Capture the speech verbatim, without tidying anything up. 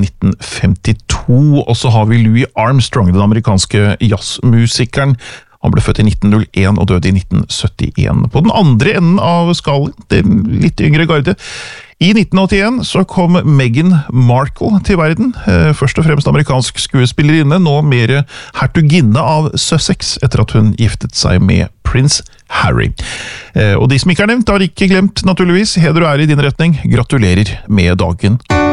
nitten femtito, og så har vi Louis Armstrong, den amerikanske jazzmusikeren. Han ble født i nitten null en og døde i nitten syttien. På den andre enden av skalaen, det litt yngre garde, i nitten åttien så kom Meghan Markle til verden, først og fremst amerikansk skuespillerinne, nå mer hertuginne av Sussex, etter at hun giftet seg med prins Harry. Og de som ikke er nevnt, har ikke glemt naturligvis, heder og ære i din retning, gratulerer med dagen.